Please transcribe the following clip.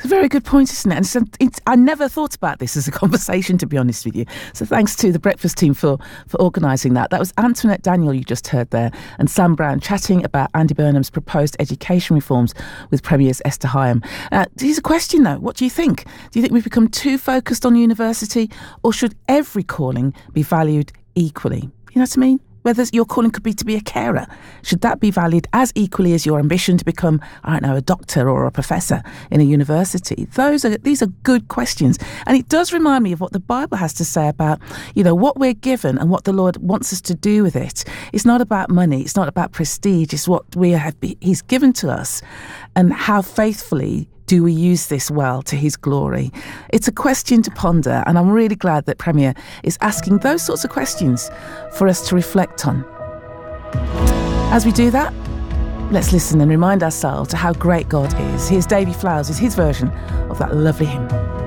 It's a very good point, isn't it? And so I never thought about this as a conversation, to be honest with you. So thanks to the Breakfast team for organising that. That was Antoinette Daniel you just heard there, and Sam Brown chatting about Andy Burnham's proposed education reforms with Premier's Esther Higham. Here's a question, though. What do you think? Do you think we've become too focused on university, or should every calling be valued equally? You know what I mean? Whether your calling could be to be a carer, should that be valued as equally as your ambition to become, I don't know, a doctor or a professor in a university? These are good questions. And it does remind me of what the Bible has to say about, what we're given and what the Lord wants us to do with it. It's not about money. It's not about prestige. It's what He's given to us, and how faithfully do we use this well to his glory? It's a question to ponder, and I'm really glad that Premier is asking those sorts of questions for us to reflect on. As we do that, let's listen and remind ourselves to how great God is. Here's Davy Flowers with his version of that lovely hymn.